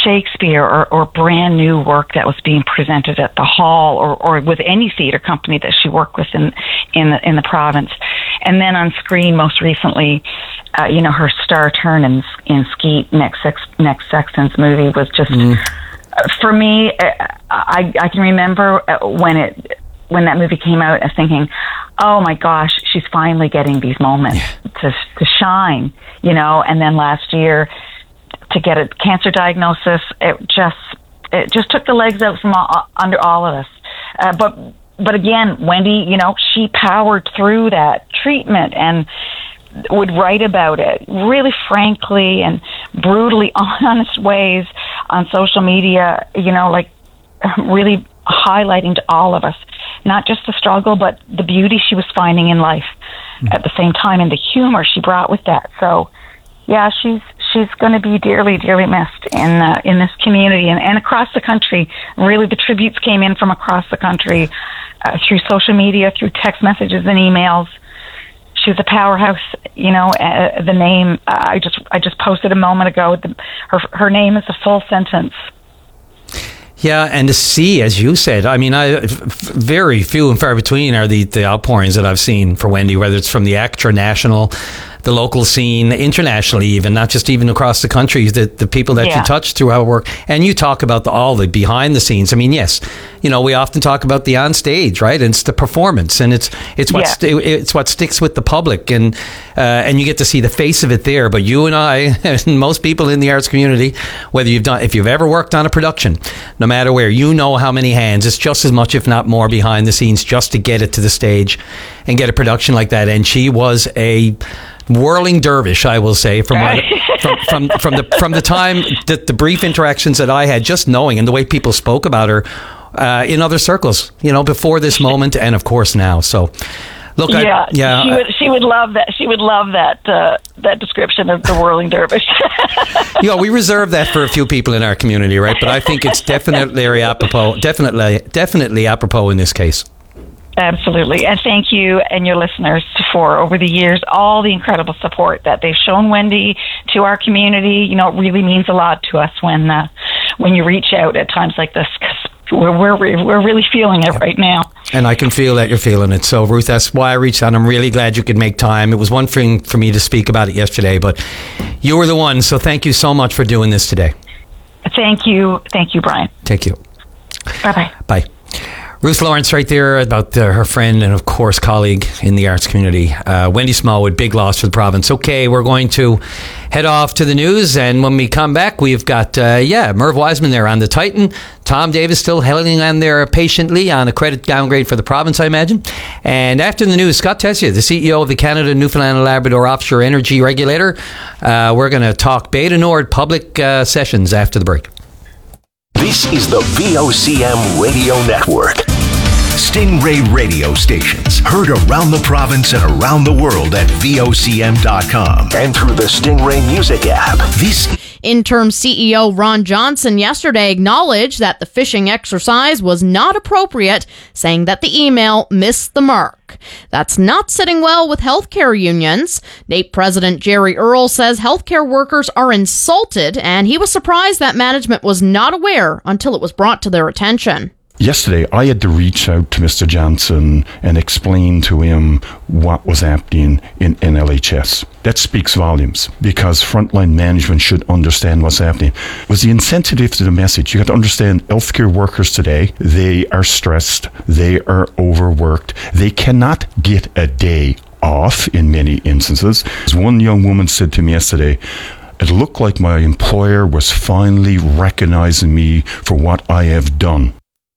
Shakespeare or brand new work that was being presented at the Hall or with any theater company that she worked with in the province. And then on screen, most recently, her star turn in Skeet, Nick Sexton's movie was just, for me, I can remember when that movie came out, and thinking, oh my gosh, she's finally getting these moments to shine, and then last year to get a cancer diagnosis, it just took the legs out from under all of us. But again, Wendy, she powered through that treatment and would write about it really frankly and brutally honest ways on social media, really highlighting to all of us, not just the struggle, but the beauty she was finding in life at the same time, and the humor she brought with that. So, yeah, she's going to be dearly, dearly missed in this community and across the country. Really, the tributes came in from across the country through social media, through text messages and emails. She was a powerhouse. The name I just posted a moment ago. Her name is a full sentence. Yeah, and to see, as you said, I mean, very few and far between are the outpourings that I've seen for Wendy, whether it's from the extra national, the local scene, internationally even, not just even across the country, the people that you touch through our work. And you talk about all the behind the scenes. I mean, yes, we often talk about the on stage, right? And it's the performance, and it's what sticks with the public, and you get to see the face of it there. But you and I, and most people in the arts community, if you've ever worked on a production, no matter where, how many hands, it's just as much, if not more, behind the scenes just to get it to the stage and get a production like that. And she was a whirling dervish, I will say, from the time that the brief interactions that I had, just knowing, and the way people spoke about her in other circles, before this moment, and of course now. So, look, she would love that. She would love that description of the whirling dervish. We reserve that for a few people in our community, right? But I think it's definitely apropos. Definitely apropos in this case. Absolutely. And thank you and your listeners for, over the years, all the incredible support that they've shown Wendy, to our community. It really means a lot to us when you reach out at times like this, because we're really feeling it right now. And I can feel that you're feeling it. So, Ruth, that's why I reached out. I'm really glad you could make time. It was one thing for me to speak about it yesterday, but you were the one. So thank you so much for doing this today. Thank you. Thank you, Brian. Thank you. Bye-bye. Bye. Ruth Lawrence right there about her friend and, of course, colleague in the arts community. Wendy Smallwood, big loss for the province. Okay, we're going to head off to the news, and when we come back, we've got, Merv Wiseman there on the Titan. Tom Davis still hanging on there patiently on a credit downgrade for the province, I imagine. And after the news, Scott Tessier, the CEO of the Canada, Newfoundland and Labrador Offshore Energy Regulator. We're going to talk Bay du Nord public sessions after the break. This is the VOCM Radio Network. Stingray radio stations heard around the province and around the world at VOCM.com and through the Stingray Music app. Interim CEO Ron Johnson yesterday acknowledged that the phishing exercise was not appropriate, saying that the email missed the mark. That's not sitting well with healthcare unions. NAPE President Jerry Earle says healthcare workers are insulted, and he was surprised that management was not aware until it was brought to their attention. Yesterday, I had to reach out to Mr. Johnson and explain to him what was happening in NLHS. That speaks volumes, because frontline management should understand what's happening. Was he insensitive to the message? You have to understand, healthcare workers today, they are stressed, they are overworked, they cannot get a day off in many instances. As one young woman said to me yesterday, it looked like my employer was finally recognizing me for what I have done.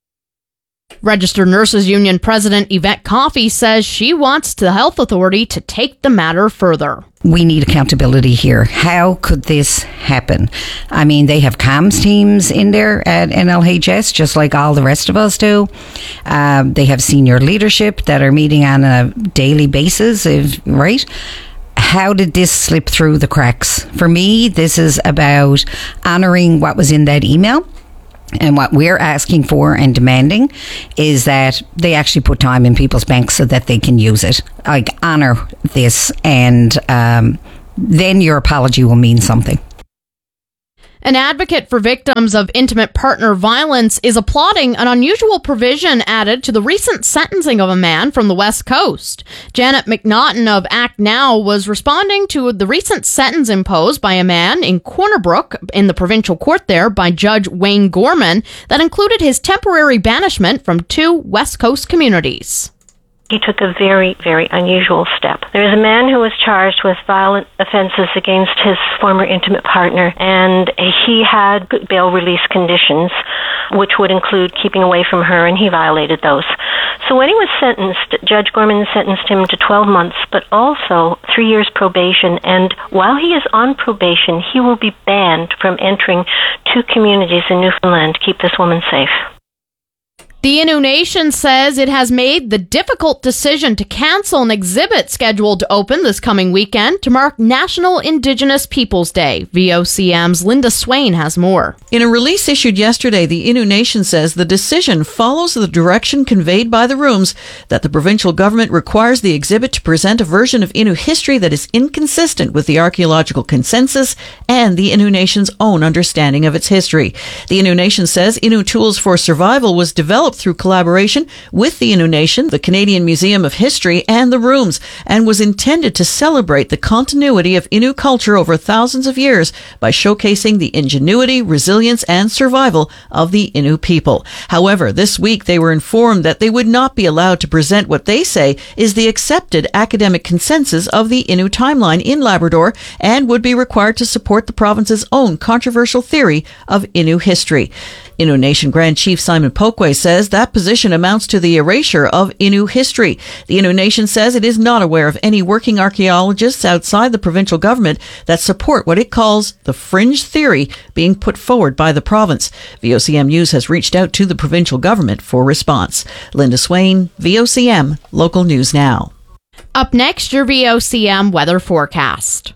Registered Nurses Union President Yvette Coffey says she wants the health authority to take the matter further. We need accountability here. How could this happen? I mean, they have comms teams in there at NLHS, just like all the rest of us do. They have senior leadership that are meeting on a daily basis, right? How did this slip through the cracks? For me, this is about honouring what was in that email. And what we're asking for and demanding is that they actually put time in people's banks so that they can use it. Like, honour this, and then your apology will mean something. An advocate for victims of intimate partner violence is applauding an unusual provision added to the recent sentencing of a man from the West Coast. Janet McNaughton of Act Now was responding to the recent sentence imposed by a man in Corner Brook in the provincial court there by Judge Wayne Gorman that included his temporary banishment from 2 West Coast communities. He took a very, very unusual step. There is a man who was charged with violent offenses against his former intimate partner, and he had bail release conditions, which would include keeping away from her, and he violated those. So when he was sentenced, Judge Gorman sentenced him to 12 months, but also 3 years probation, and while he is on probation, he will be banned from entering 2 communities in Newfoundland to keep this woman safe. The Innu Nation says it has made the difficult decision to cancel an exhibit scheduled to open this coming weekend to mark National Indigenous Peoples Day. VOCM's Linda Swain has more. In a release issued yesterday, the Innu Nation says the decision follows the direction conveyed by the rooms that the provincial government requires the exhibit to present a version of Innu history that is inconsistent with the archaeological consensus and the Innu Nation's own understanding of its history. The Innu Nation says Innu Tools for Survival was developed through collaboration with the Innu Nation, the Canadian Museum of History, and the Rooms, and was intended to celebrate the continuity of Innu culture over thousands of years by showcasing the ingenuity, resilience, and survival of the Innu people. However, this week they were informed that they would not be allowed to present what they say is the accepted academic consensus of the Innu timeline in Labrador and would be required to support the province's own controversial theory of Innu history. Innu Nation Grand Chief Simon Pokwe says that position amounts to the erasure of Innu history. The Innu Nation says it is not aware of any working archaeologists outside the provincial government that support what it calls the fringe theory being put forward by the province. VOCM News has reached out to the provincial government for response. Linda Swain, VOCM, Local News Now. Up next, your VOCM weather forecast.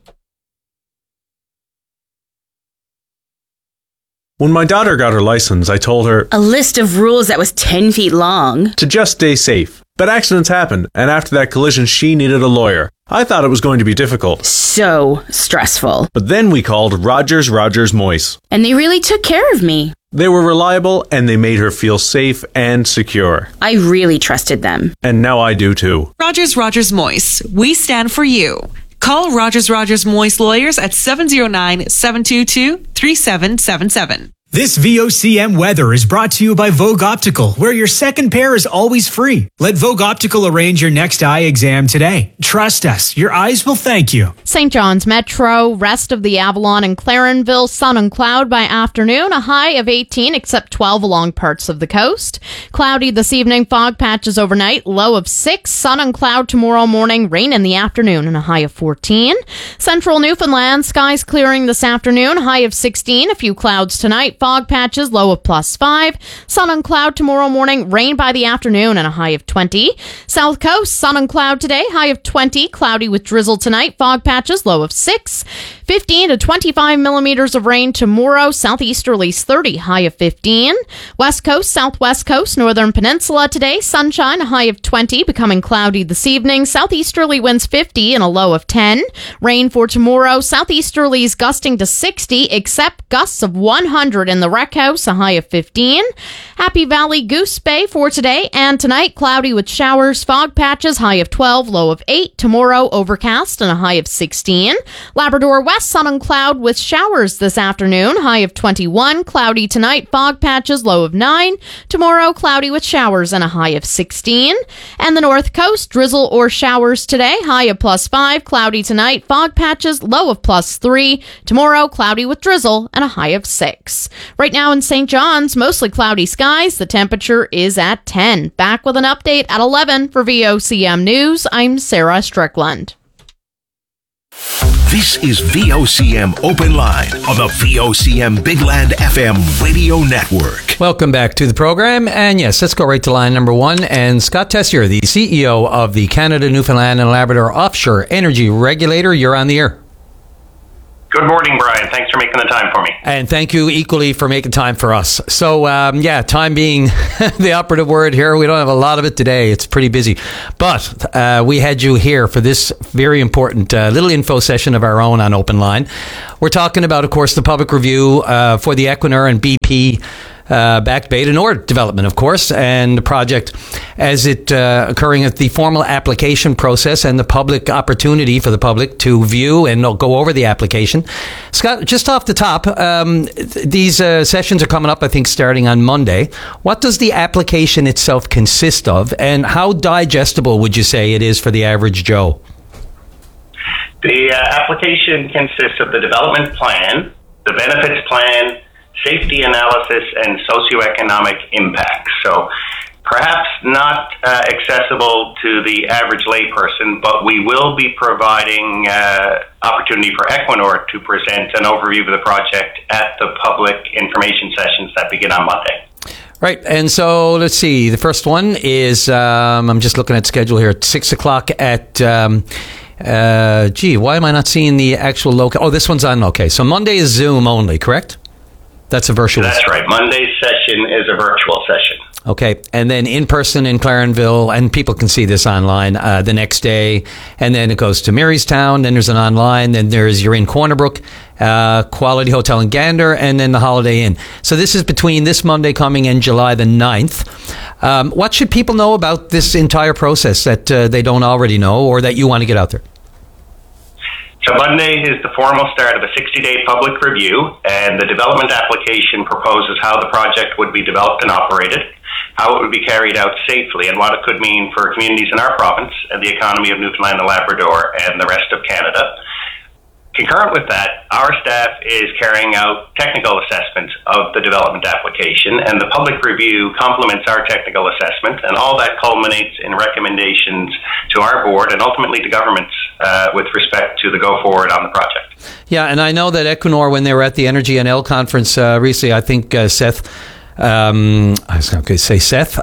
When my daughter got her license, I told her a list of rules that was 10 feet long to just stay safe. But accidents happen, and after that collision, she needed a lawyer. I thought it was going to be difficult. So stressful. But then we called Rogers Moyse. And they really took care of me. They were reliable, and they made her feel safe and secure. I really trusted them. And now I do too. Rogers Moyse. We stand for you. Call Rogers Moyse Lawyers at 709-722-3777. This VOCM weather is brought to you by Vogue Optical, where your second pair is always free. Let Vogue Optical arrange your next eye exam today. Trust us, your eyes will thank you. St. John's Metro, rest of the Avalon and Clarenville, sun and cloud by afternoon, a high of 18 except 12 along parts of the coast. Cloudy this evening, fog patches overnight, low of 6, sun and cloud tomorrow morning, rain in the afternoon and a high of 14. Central Newfoundland, skies clearing this afternoon, high of 16, a few clouds tonight. Fog patches, low of +5. Sun and cloud tomorrow morning, rain by the afternoon and a high of 20. South Coast, sun and cloud today, high of 20. Cloudy with drizzle tonight, fog patches, low of 6. 15 to 25 millimeters of rain tomorrow. Southeasterlies 30, high of 15. West Coast, Southwest Coast, Northern Peninsula today, sunshine, a high of 20, becoming cloudy this evening. Southeasterly winds 50 and a low of 10. Rain for tomorrow. Southeasterlies gusting to 60, except gusts of 100 in the Rec House, a high of 15. Happy Valley, Goose Bay for today and tonight, cloudy with showers, fog patches, high of 12, low of 8. Tomorrow, overcast and a high of 16. Labrador West, sun and cloud with showers this afternoon, high of 21. Cloudy tonight, fog patches, low of 9. Tomorrow, cloudy with showers and a high of 16. And the North Coast, drizzle or showers today, high of +5. Cloudy tonight, fog patches, low of +3. Tomorrow, cloudy with drizzle and a high of 6. Right now in St. John's, mostly cloudy skies. The temperature is at 10. Back with an update at 11 for VOCM News. I'm Sarah Strickland. This is VOCM Open Line on the VOCM Big Land FM radio network. Welcome back to the program. And yes, let's go right to line number 1. And Scott Tessier, the CEO of the Canada, Newfoundland and Labrador Offshore Energy Regulator, you're on the air. Good morning, Brian. Thanks for making the time for me. And thank you equally for making time for us. So, time being the operative word here. We don't have a lot of it today. It's pretty busy. But we had you here for this very important little info session of our own on Open Line. We're talking about, of course, the public review for the Equinor and BP backed Bay du Nord development, of course, and the project as it occurring at the formal application process and the public opportunity for the public to view and go over the application. Scott, just off the top, these sessions are coming up, I think, starting on Monday. What does the application itself consist of, and how digestible would you say it is for the average Joe? The application consists of the development plan, the benefits plan, safety analysis, and socioeconomic impacts. So perhaps not accessible to the average layperson, but we will be providing opportunity for Equinor to present an overview of the project at the public information sessions that begin on Monday. Right, and so let's see. The first one is, I'm just looking at schedule here, at 6 o'clock at... why am I not seeing the actual local? Oh, this one's on. Okay, so Monday is Zoom only, correct? That's a virtual. That's right. Monday's session is a virtual session. Okay, and then in person in Clarenville, and people can see this online the next day, and then it goes to Marystown, then there's an online, then you're in Corner Brook, Quality Hotel in Gander, and then the Holiday Inn. So this is between this Monday coming and July the 9th. What should people know about this entire process that they don't already know or that you want to get out there? So Monday is the formal start of a 60-day public review, and the development application proposes how the project would be developed and operated, how it would be carried out safely, and what it could mean for communities in our province and the economy of Newfoundland and Labrador and the rest of Canada. Concurrent with that, our staff is carrying out technical assessments of the development application, and the public review complements our technical assessment, and all that culminates in recommendations to our board and ultimately to governments with respect to the go forward on the project. Yeah, and I know that Equinor, when they were at the Energy NL conference recently, I think Seth... I was going to say Seth.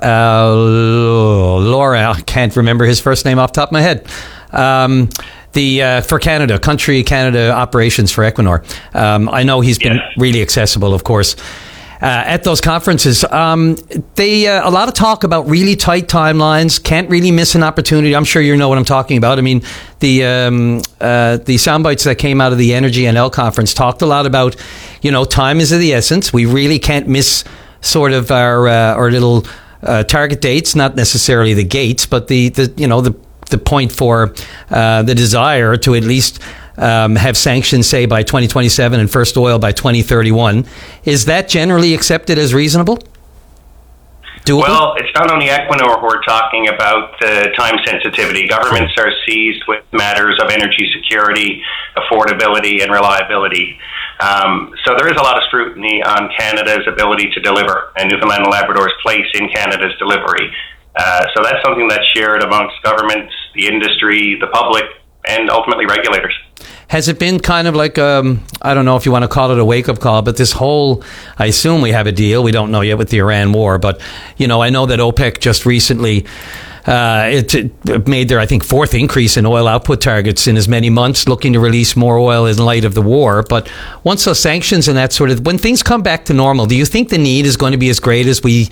Laura, I can't remember his first name off the top of my head. For Canada, Country Canada operations for Equinor. I know he's been really accessible, of course. At those conferences, they a lot of talk about really tight timelines. Can't really miss an opportunity. I'm sure you know what I'm talking about. I mean, the sound bites that came out of the Energy NL conference talked a lot about, time is of the essence. We really can't miss sort of our little target dates, not necessarily the gates, but the point for the desire to at least have sanctions, say, by 2027 and first oil by 2031. Is that generally accepted as reasonable? Doable? Well, it's not only Equinor who are talking about time sensitivity. Governments are seized with matters of energy security, affordability, and reliability. So there is a lot of scrutiny on Canada's ability to deliver and Newfoundland and Labrador's place in Canada's delivery. So that's something that's shared amongst governments, the industry, the public, and ultimately regulators. Has it been kind of like, I don't know if you want to call it a wake-up call, but this whole, I assume we have a deal. We don't know yet with the Iran war, but, I know that OPEC just recently it made their, I think, fourth increase in oil output targets in as many months, looking to release more oil in light of the war. But once those sanctions and that sort of, when things come back to normal, do you think the need is going to be as great as we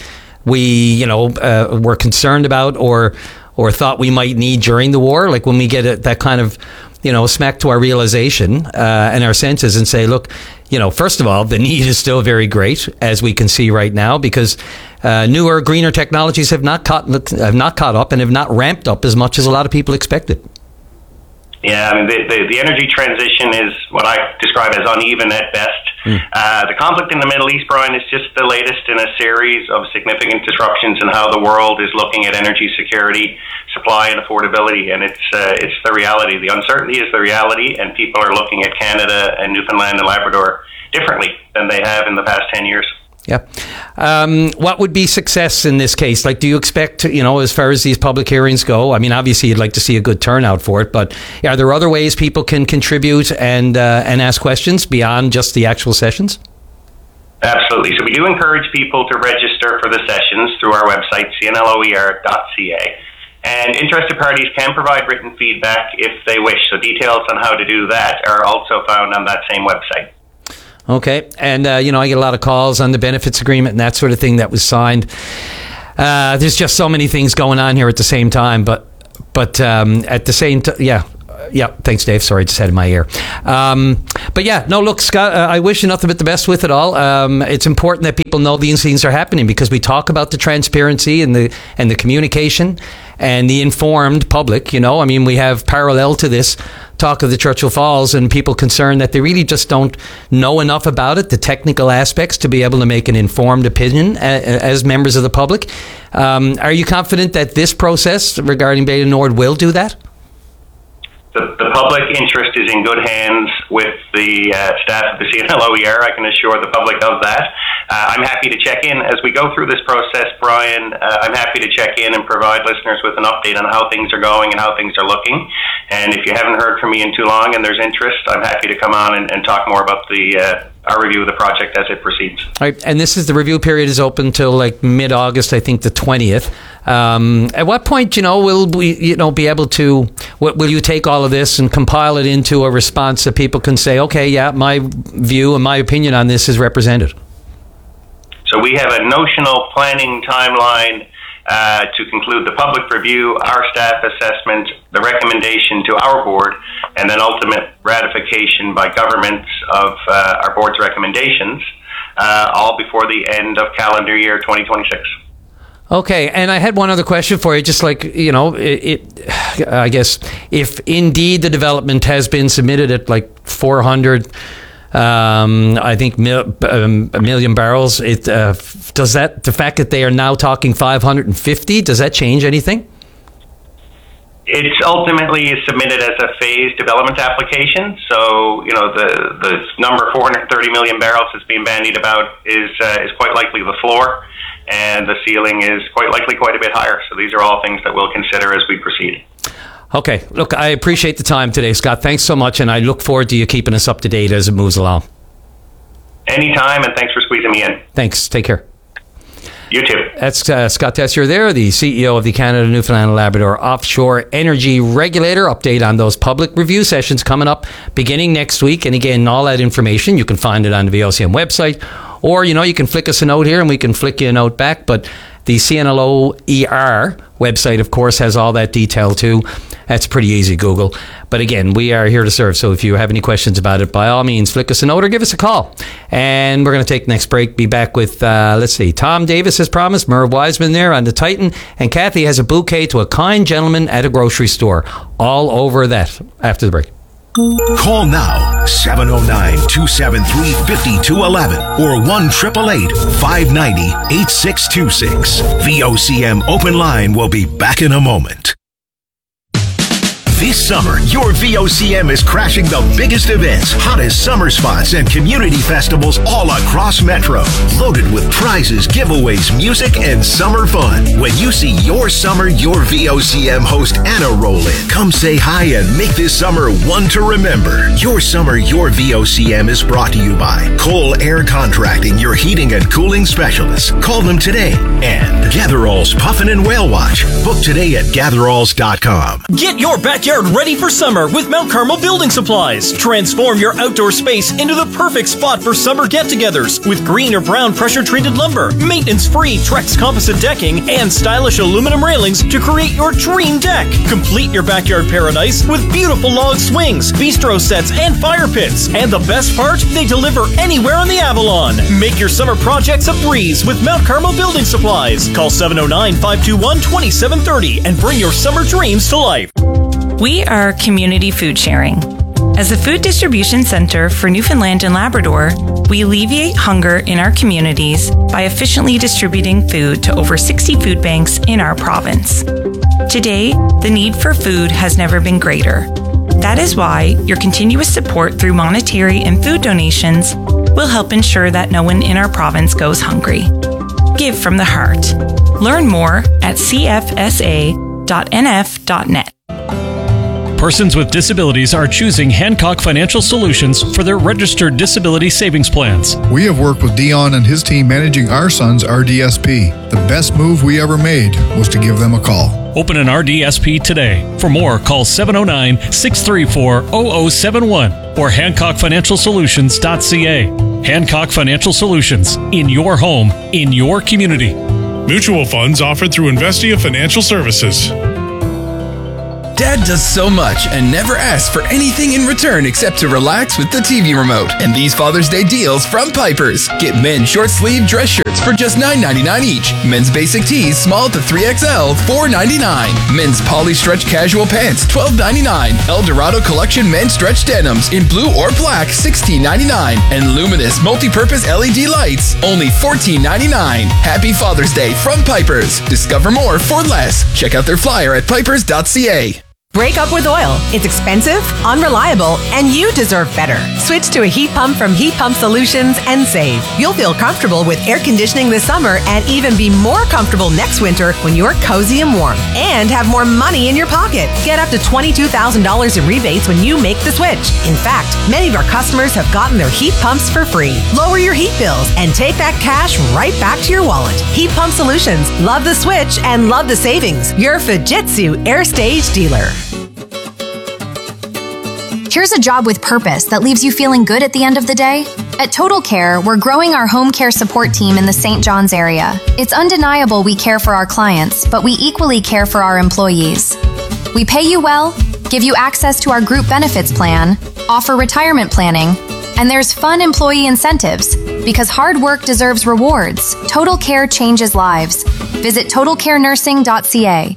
were concerned about or thought we might need during the war? Like when we get that kind of, smack to our realization and our senses and say, look, first of all, the need is still very great, as we can see right now, because newer, greener technologies have not caught up and have not ramped up as much as a lot of people expected. Yeah, I mean, the energy transition is what I describe as uneven at best. The conflict in the Middle East, Brian, is just the latest in a series of significant disruptions in how the world is looking at energy security, supply, and affordability. And it's the reality. The uncertainty is the reality, and people are looking at Canada and Newfoundland and Labrador differently than they have in the past 10 years. Yeah. What would be success in this case? Like, do you expect, as far as these public hearings go, I mean, obviously you'd like to see a good turnout for it, but are there other ways people can contribute and ask questions beyond just the actual sessions? Absolutely. So we do encourage people to register for the sessions through our website, cnloer.ca. And interested parties can provide written feedback if they wish. So details on how to do that are also found on that same website. Okay. And, I get a lot of calls on the benefits agreement and that sort of thing that was signed. There's just so many things going on here at the same time. But at the same time, yeah, thanks, Dave. Sorry, I just had in my ear. But yeah, no, look, Scott, I wish you nothing but the best with it all. It's important that people know these things are happening because we talk about the transparency and the communication and the informed public. We have parallel to this talk of the Churchill Falls and people concerned that they really just don't know enough about it, the technical aspects, to be able to make an informed opinion as members of the public. Are you confident that this process regarding Beta Nord will do that? The public interest is in good hands with the staff of the CNLOER. I can assure the public of that. I'm happy to check in as we go through this process, Brian. I'm happy to check in and provide listeners with an update on how things are going and how things are looking. And if you haven't heard from me in too long and there's interest, I'm happy to come on and talk more about our review of the project as it proceeds. All right, and this is the review period is open till like mid-August, I think the 20th. At what point, will we, be able to? Will you take all of this and compile it into a response that people can say, okay, yeah, my view and my opinion on this is represented? So we have a notional planning timeline to conclude the public review, our staff assessment, the recommendation to our board, and then ultimate ratification by government of our board's recommendations, all before the end of calendar year 2026. Okay, and I had one other question for you, just like, I guess, if indeed the development has been submitted at like 400, I think, a million barrels, does that, the fact that they are now talking 550, does that change anything? It's ultimately submitted as a phased development application. So, the number 430 million barrels that's being bandied about is quite likely the floor, and the ceiling is quite likely quite a bit higher. So these are all things that we'll consider as we proceed. Okay. Look, I appreciate the time today, Scott. Thanks so much, and I look forward to you keeping us up to date as it moves along. Anytime, and thanks for squeezing me in. Thanks. Take care. You too. That's Scott Tessier there, the CEO of the Canada, Newfoundland and Labrador Offshore Energy Regulator. Update on those public review sessions coming up beginning next week. And again, all that information, you can find it on the VOCM website. Or, you can flick us a note here and we can flick you a note back. But the CNLOER website, of course, has all that detail too. That's pretty easy, Google. But again, we are here to serve. So if you have any questions about it, by all means, flick us a note or give us a call. And we're going to take the next break. Be back with, Tom Davis as promised, Merv Wiseman there on the Titan. And Kathy has a bouquet to a kind gentleman at a grocery store. All over that after the break. Call now, 709-273-5211 or 1-888-590-8626. VOCM Open Line will be back in a moment. This summer, your VOCM is crashing the biggest events, hottest summer spots, and community festivals all across Metro. Loaded with prizes, giveaways, music, and summer fun. When you see your summer, your VOCM host Anna roll in. Come say hi and make this summer one to remember. Your summer, your VOCM is brought to you by Cole Air Contracting, your heating and cooling specialists. Call them today. And Gatherall's Puffin and Whale Watch. Book today at gatheralls.com. Get your backyard ready for summer with Mount Carmel Building Supplies. Transform your outdoor space into the perfect spot for summer get-togethers with green or brown pressure-treated lumber, maintenance-free Trex composite decking, and stylish aluminum railings to create your dream deck. Complete your backyard paradise with beautiful log swings, bistro sets, and fire pits. And the best part, they deliver anywhere on the Avalon. Make your summer projects a breeze with Mount Carmel Building Supplies. Call 709-521-2730 and bring your summer dreams to life. We are Community Food Sharing. As a food distribution center for Newfoundland and Labrador, we alleviate hunger in our communities by efficiently distributing food to over 60 food banks in our province. Today, the need for food has never been greater. That is why your continuous support through monetary and food donations will help ensure that no one in our province goes hungry. Give from the heart. Learn more at cfsa.nf.net. Persons with disabilities are choosing Hancock Financial Solutions for their registered disability savings plans. We have worked with Dion and his team managing our son's RDSP. The best move we ever made was to give them a call. Open an RDSP today. For more, call 709-634-0071 or HancockFinancialSolutions.ca. Hancock Financial Solutions. In your home, in your community. Mutual funds offered through Investia Financial Services. Dad does so much and never asks for anything in return except to relax with the TV remote. And these Father's Day deals from Pipers. Get men's short sleeve dress shirts for just $9.99 each. Men's basic tees small to 3XL, $4.99. Men's poly stretch casual pants, $12.99. El Dorado Collection men's stretch denims in blue or black, $16.99. And luminous multi-purpose LED lights, only $14.99. Happy Father's Day from Pipers. Discover more for less. Check out their flyer at pipers.ca. Break up with oil. It's expensive, unreliable, and you deserve better. Switch to a heat pump from Heat Pump Solutions and save. You'll feel comfortable with air conditioning this summer and even be more comfortable next winter when you're cozy and warm. And have more money in your pocket. Get up to $22,000 in rebates when you make the switch. In fact, many of our customers have gotten their heat pumps for free. Lower your heat bills and take that cash right back to your wallet. Heat Pump Solutions. Love the switch and love the savings. Your Fujitsu Air Stage dealer. Here's a job with purpose that leaves you feeling good at the end of the day. At Total Care, we're growing our home care support team in the St. John's area. It's undeniable we care for our clients, but we equally care for our employees. We pay you well, give you access to our group benefits plan, offer retirement planning, and there's fun employee incentives. Because hard work deserves rewards, Total Care changes lives. Visit totalcarenursing.ca.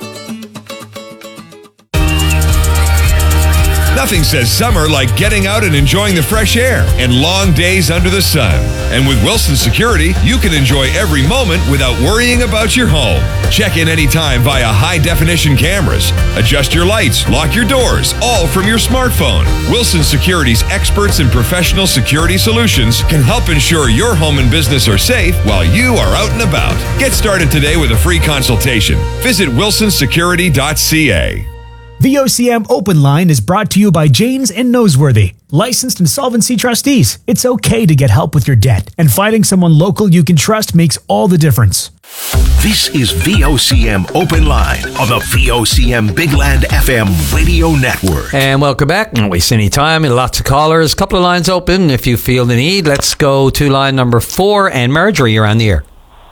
Nothing says summer like getting out and enjoying the fresh air and long days under the sun. And with Wilson Security, you can enjoy every moment without worrying about your home. Check in anytime via high-definition cameras. Adjust your lights, lock your doors, all from your smartphone. Wilson Security's experts in professional security solutions can help ensure your home and business are safe while you are out and about. Get started today with a free consultation. Visit wilsonsecurity.ca. VOCM Open Line is brought to you by Janes and Noseworthy, licensed insolvency trustees. It's okay to get help with your debt, and finding someone local you can trust makes all the difference. This is VOCM Open Line on the VOCM Big Land FM radio network. And welcome back. Don't waste any time. Lots of callers. A couple of lines open if you feel the need. Let's go to line number 4. And Marjorie, you're on the air.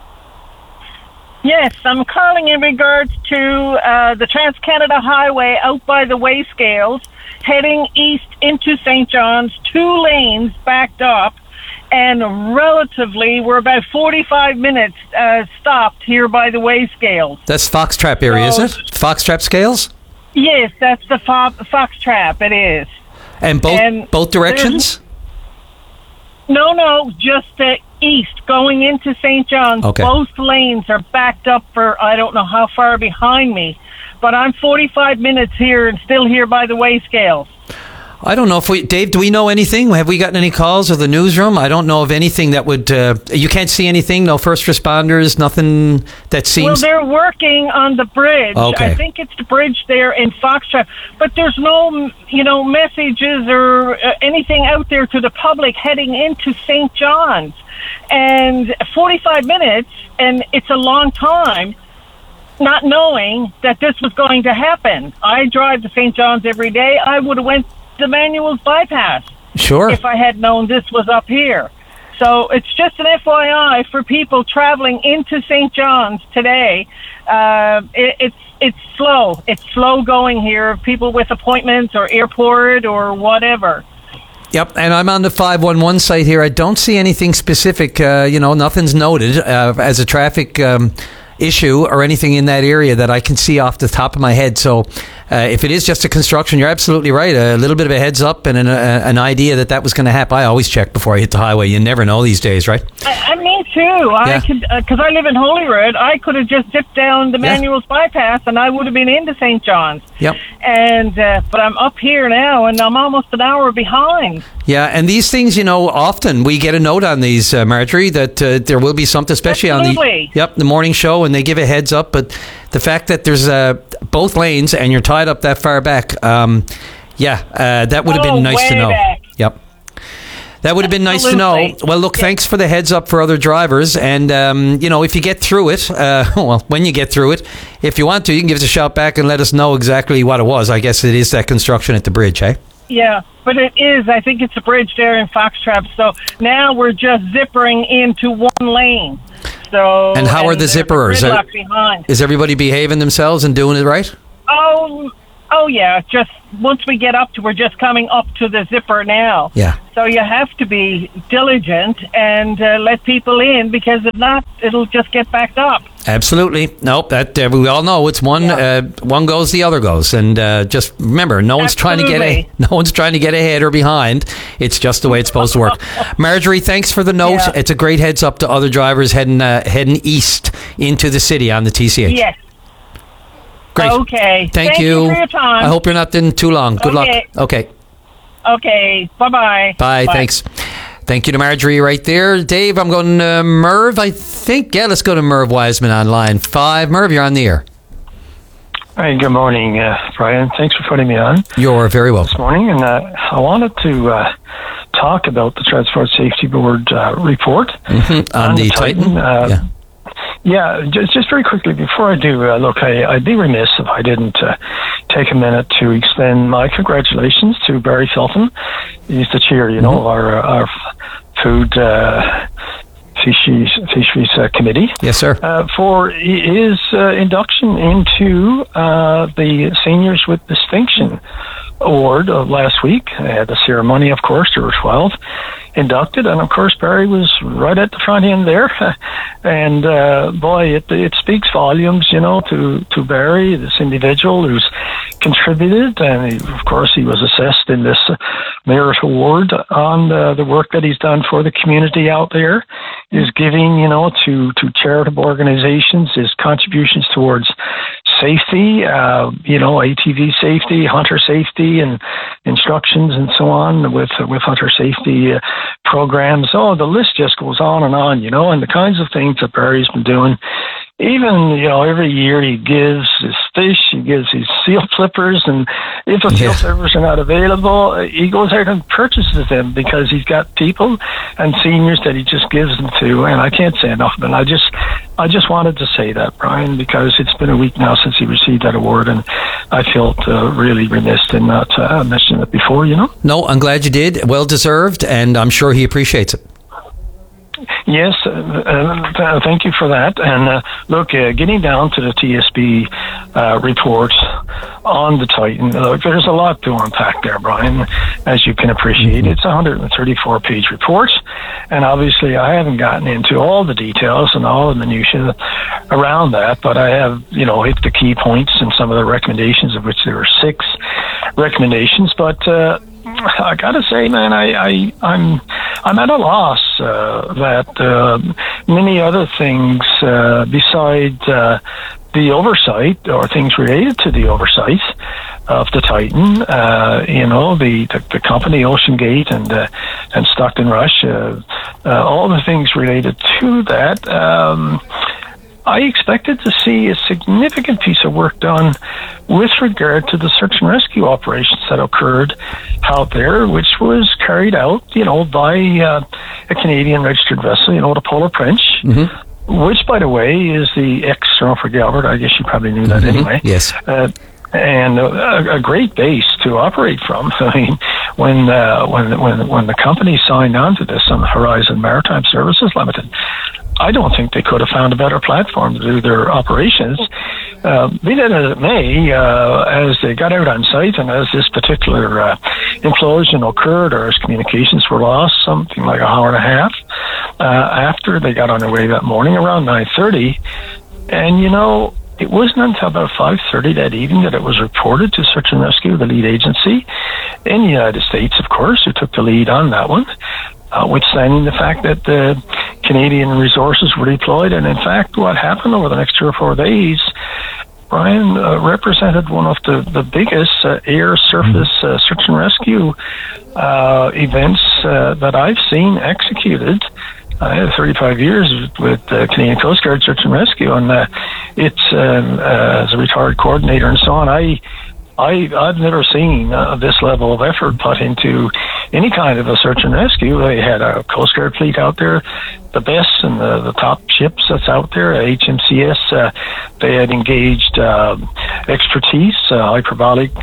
Yes, I'm calling in regards to the Trans-Canada Highway out by the weigh scales, heading east into St. John's, 2 lanes backed up, and relatively, we're about 45 minutes stopped here by the weigh scales. That's Foxtrap area, is it? Foxtrap scales? Yes, that's the Foxtrap, it is. And both directions? No, just east, going into St. John's. Okay. Both lanes are backed up for, I don't know how far behind me, but I'm 45 minutes here and still here by the weigh scales. I don't know if Dave, do we know anything? Have we gotten any calls of the newsroom? I don't know of anything that would, you can't see anything? No first responders, nothing that seems... Well, they're working on the bridge. Okay. I think it's the bridge there in Foxtrap, but there's no, messages or anything out there to the public heading into St. John's. And 45 minutes, and it's a long time, not knowing that this was going to happen. I drive to St. John's every day. I would have went the Manuel's bypass. Sure. If I had known this was up here. So it's just an FYI for people traveling into St. John's today. It's slow. It's slow going here. People with appointments or airport or whatever. Yep, and I'm on the 511 site here. I don't see anything specific. Nothing's noted as a traffic issue or anything in that area that I can see off the top of my head. So if it is just a construction, you're absolutely right. A little bit of a heads up and an idea that was going to happen. I always check before I hit the highway. You never know these days, right? Me too. I could, because I live in Holyrood, I could have just dipped down the Manuel's bypass and I would have been into St. John's. Yep. And but I'm up here now and I'm almost an hour behind. Yeah, and these things, often we get a note on these, Marjorie, that there will be something, especially on the morning show, and they give a heads up. But the fact that there's both lanes and you're tied up that far back, that would have been nice to know. Back. Yep. That would have been nice to know. Well, look, thanks for the heads up for other drivers. And, if you get through it, when you get through it, if you want to, you can give us a shout back and let us know exactly what it was. I guess it is that construction at the bridge, eh? Yeah, but it is. I think it's a bridge there in Foxtrap. So now we're just zippering into one lane. So, and how are the zipperers? Is everybody behaving themselves and doing it right? Oh yeah. Just once we get up to, we're just coming up to the zipper now. Yeah. So you have to be diligent and let people in, because if not, it'll just get backed up. Absolutely. Nope. That we all know it's one. One goes, the other goes, and just remember, no one's trying to get ahead or behind. It's just the way it's supposed to work. Marjorie, thanks for the note. Yeah. It's a great heads up to other drivers heading east into the city on the TCH. Yes. Great. Okay. Thank you for your time. I hope you're not in too long. Good luck. Okay. Okay. Bye-bye. Bye. Thanks. Thank you to Marjorie right there. Dave, I'm going to Merv, I think. Yeah, let's go to Merv Wiseman on line 5. Merv, you're on the air. Hi, good morning, Brian. Thanks for putting me on. You're very welcome. This morning, and I wanted to talk about the Transport Safety Board report on the Titan. Yeah, just very quickly before I do, look, I'd be remiss if I didn't take a minute to extend my congratulations to Barry Felton. He's the chair, of our food fisheries committee. Yes, sir. For his induction into the Seniors with Distinction Award of last week. I had the ceremony, of course. There were 12 inducted, and of course Barry was right at the front end there. And boy, it speaks volumes, to Barry, this individual who's contributed, and of course he was assessed in this merit award on the work that he's done for the community out there. His giving, to charitable organizations, his contributions towards safety, ATV safety, hunter safety, and instructions and so on with hunter safety programs. Oh, the list just goes on, and the kinds of things that Barry's been doing. Even, every year he gives his fish, he gives his seal flippers, and if the seal flippers are not available, he goes out and purchases them because he's got people and seniors that he just gives them to, and I can't say enough of it. I just wanted to say that, Brian, because it's been a week now since he received that award, and I felt really remiss in not mentioning it before, No, I'm glad you did. Well deserved, and I'm sure he appreciates it. Yes, thank you for that. And look, getting down to the TSB report on the Titan, look, there's a lot to unpack there, Brian, as you can appreciate. It's a 134-page report, and obviously I haven't gotten into all the details and all the minutiae around that, but I have, hit the key points and some of the recommendations, of which there were 6 recommendations. But I gotta say, man, I'm at a loss that many other things beside the oversight or things related to the oversight of the Titan, the company OceanGate and Stockton Rush, all the things related to that. I expected to see a significant piece of work done with regard to the search and rescue operations that occurred out there, which was carried out, by a Canadian registered vessel, the Polar Prince, which, by the way, is the ex-Norfolk Albert. I guess you probably knew that anyway. Yes. And a great base to operate from. I mean, when the company signed on to this on Horizon Maritime Services Limited, I don't think they could have found a better platform to do their operations. Be that as it may, as they got out on site and as this particular implosion occurred, or as communications were lost, something like an hour and a half after they got on their way that morning, around 9:30, and it wasn't until about 5:30 that evening that it was reported to Search and Rescue, the lead agency in the United States, of course, who took the lead on that one, notwithstanding the fact that the Canadian resources were deployed. And in fact, what happened over the next 3 or 4 days, Brian, represented one of the biggest air-surface search and rescue events that I've seen executed. I had 35 years with Canadian Coast Guard Search and Rescue, and it's as a retired coordinator and so on. I've never seen this level of effort put into any kind of a search and rescue. They had a Coast Guard fleet out there, the best and the top ships that's out there, HMCS. They had engaged expertise, hyperbolic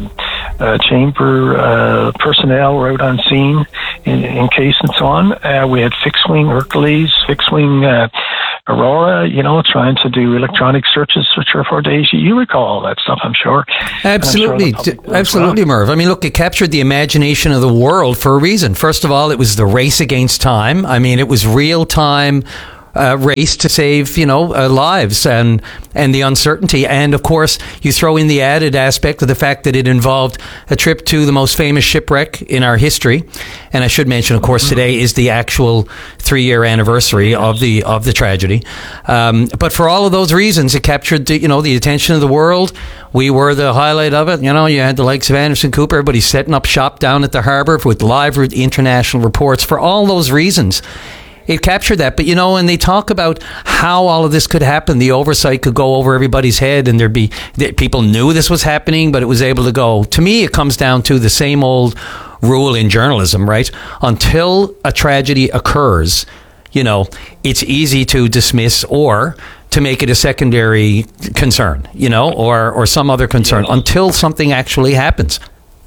chamber personnel were out on scene in case and so on. We had fixed-wing Hercules, fixed-wing Aurora, trying to do electronic searches for 3 or 4 days. You recall all that stuff, I'm sure. Absolutely. Absolutely, Merv. I mean, look, it captured the imagination of the world for a reason. First of all, it was the race against time. I mean, it was real-time race to save, lives and the uncertainty. And, of course, you throw in the added aspect of the fact that it involved a trip to the most famous shipwreck in our history. And I should mention, of course, today is the actual 3-year anniversary of the tragedy. But for all of those reasons, it captured, the attention of the world. We were the highlight of it. You had the likes of Anderson Cooper, everybody setting up shop down at the harbour with live international reports. For all those reasons, it captured that. But, when they talk about how all of this could happen, the oversight could go over everybody's head and people knew this was happening, but it was able to go. To me, it comes down to the same old rule in journalism, right? Until a tragedy occurs, it's easy to dismiss or to make it a secondary concern, or some other concern until something actually happens.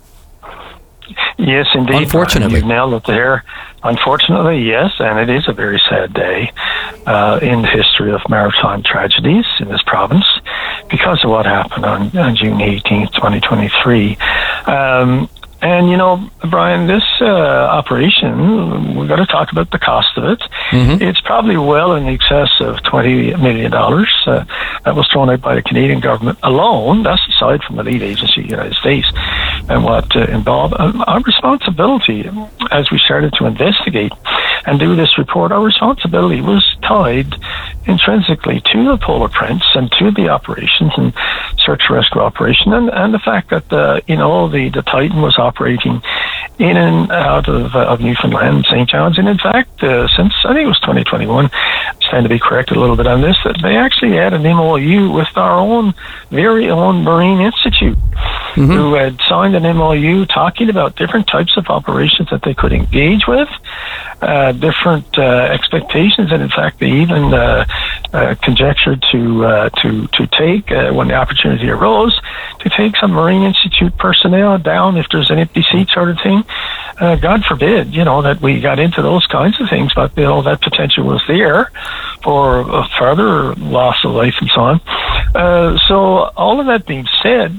Yes, indeed. Unfortunately. You've nailed it there. Unfortunately, yes, and it is a very sad day in the history of maritime tragedies in this province because of what happened on June 18th, 2023. And, Brian, this operation, we've got to talk about the cost of it. Mm-hmm. It's probably well in excess of $20 million that was thrown out by the Canadian government alone. That's aside from the lead agency, the United States, and what involved. Our responsibility, as we started to investigate and do this report, our responsibility was tied intrinsically to the Polar Prince and to the operations and search and rescue operation, and the fact that the Titan was operating in and out of Newfoundland, St. John's, and in fact, since I think it was 2021, I stand to be corrected a little bit on this, that they actually had an MOU with our very own Marine Institute, mm-hmm. who had signed an MOU talking about different types of operations that they could engage with, different expectations, and in fact, they even conjectured to take, when the opportunity arose, to take some Marine Institute personnel down if there's an empty seat sort of thing. God forbid, that we got into those kinds of things, but, that potential was there for a further loss of life and so on. So all of that being said,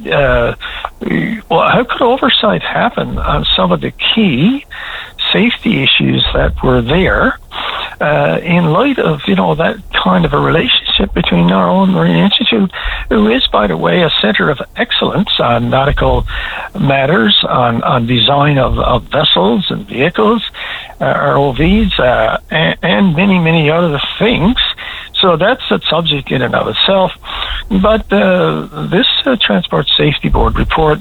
how could oversight happen on some of the key safety issues that were there in light of, that kind of a relationship between our own Marine Institute, who is, by the way, a center of excellence on nautical matters, on design of vessels and vehicles, ROVs, and many, many other things. So that's a subject in and of itself. But this Transport Safety Board report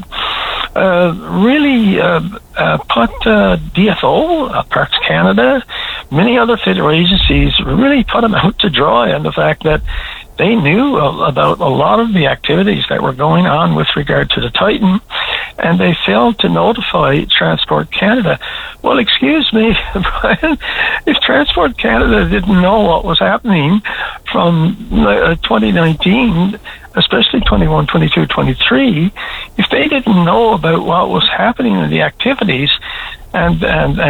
really put DFO, Parks Canada, many other federal agencies really put them out to dry on the fact that they knew about a lot of the activities that were going on with regard to the Titan, and they failed to notify Transport Canada. Well, excuse me, Brian, if Transport Canada didn't know what was happening from 2019, especially 21, 22, 23, if they didn't know about what was happening in the activities, and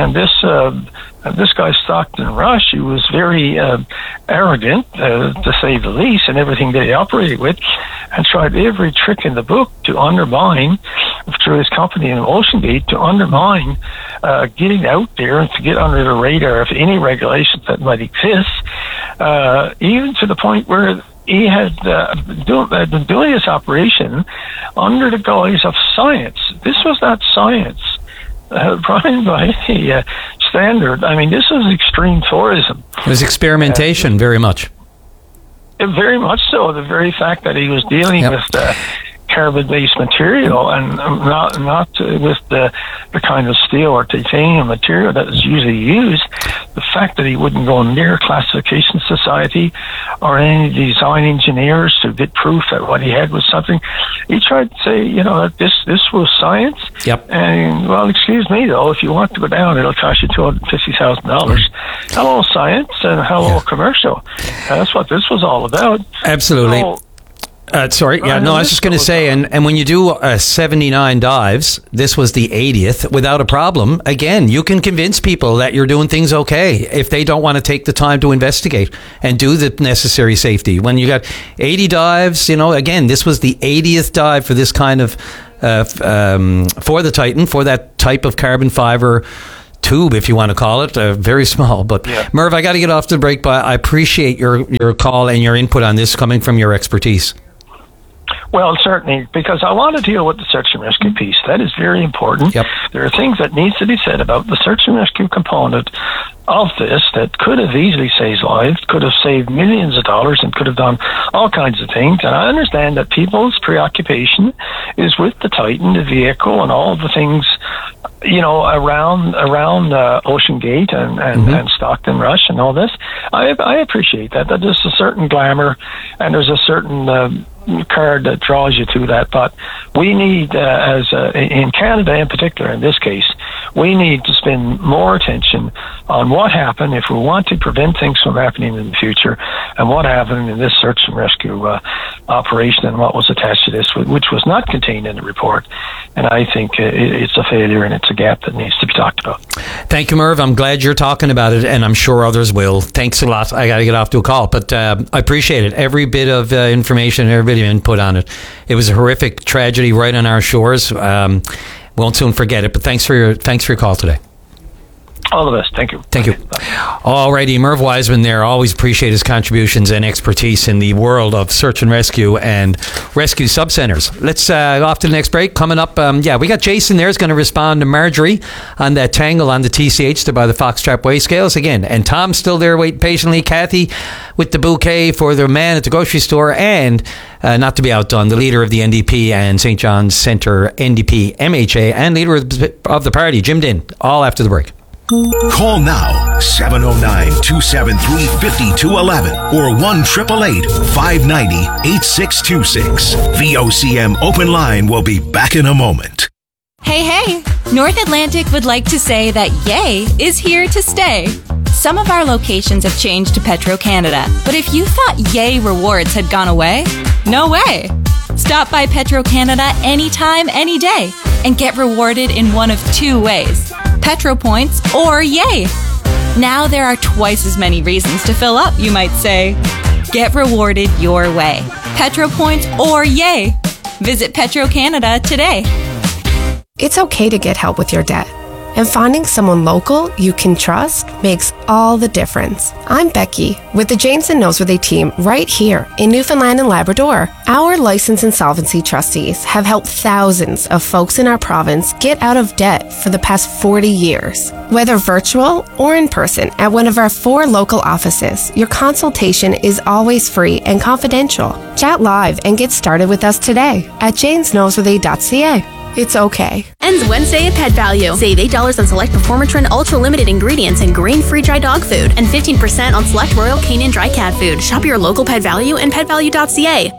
this guy Stockton Rush, he was very arrogant, to say the least, in everything that he operated with, and tried every trick in the book to undermine, through his company in OceanGate, to undermine getting out there and to get under the radar of any regulations that might exist, even to the point where he had been doing this operation under the guise of science. This was not science. Brian, by any standard, I mean, this was extreme tourism. It was experimentation, very much. Very much so. The very fact that he was dealing with carbon-based material, and not with the kind of steel or titanium material that is usually used. The fact that he wouldn't go near Classification Society or any design engineers to get proof that what he had was something, he tried to say, that this was science. Yep. And, well, excuse me, though, if you want to go down, it'll cost you $250,000. Hello, science, and hello, commercial. That's what this was all about. Absolutely. Sorry. Yeah, no, I was just going to say, and when you do 79 dives, this was the 80th without a problem. Again, you can convince people that you're doing things okay if they don't want to take the time to investigate and do the necessary safety. When you got 80 dives, again, this was the 80th dive for this kind of, for the Titan, for that type of carbon fiber tube, if you want to call it, very small. But Merv, I got to get off the break, but I appreciate your call and your input on this coming from your expertise. Well, certainly, because I want to deal with the search and rescue piece. That is very important. Yep. There are things that needs to be said about the search and rescue component of this that could have easily saved lives, could have saved millions of dollars, and could have done all kinds of things. And I understand that people's preoccupation is with the Titan, the vehicle, and all the things, around Ocean Gate and Stockton Rush and all this. I appreciate that. That there's a certain glamour and there's a certain card that draws you to that, but we need, in Canada in particular, in this case, we need to spend more attention on what happened if we want to prevent things from happening in the future, and what happened in this search and rescue operation and what was attached to this, which was not contained in the report. And I think it's a failure and it's a gap that needs to be talked about. Thank you, Merv. I'm glad you're talking about it, and I'm sure others will. Thanks a lot. I got to get off to a call, but I appreciate it. Every bit of information, every bit of input on it. It was a horrific tragedy right on our shores. Won't soon forget it, but thanks for your call today. All the best. Thank you. Thank you. All righty, Merv Wiseman there. Always appreciate his contributions and expertise in the world of search and rescue and rescue subcenters. Let's off to the next break. Coming up, we got Jason there is going to respond to Marjorie on that tangle on the TCH to buy the Foxtrap weigh scales again. And Tom's still there waiting patiently. Kathy with the bouquet for the man at the grocery store, and not to be outdone, the leader of the NDP and St. John's Centre NDP MHA and leader of the party, Jim Dinn, all after the break. Call now, 709-273-5211 or 1-888-590-8626. VOCM Open Line will be back in a moment. Hey, North Atlantic would like to say that Yay is here to stay. Some of our locations have changed to Petro-Canada, but if you thought Yay rewards had gone away, no way. Stop by Petro-Canada anytime, any day, and get rewarded in one of two ways: Petro Points or Yay. Now there are twice as many reasons to fill up, you might say. Get rewarded your way. Petro Points or Yay. Visit Petro-Canada today. It's okay to get help with your debt. And finding someone local you can trust makes all the difference. I'm Becky with the James and Noseworthy team right here in Newfoundland and Labrador. Our licensed insolvency trustees have helped thousands of folks in our province get out of debt for the past 40 years. Whether virtual or in person at one of our 4 local offices, your consultation is always free and confidential. Chat live and get started with us today at jamesnoseworthy.ca. It's okay. Ends Wednesday at Pet Value. Save $8 on select Performatrin Ultra Limited ingredients and grain-free dry dog food, and 15% on select Royal Canin dry cat food. Shop your local Pet Value and petvalue.ca.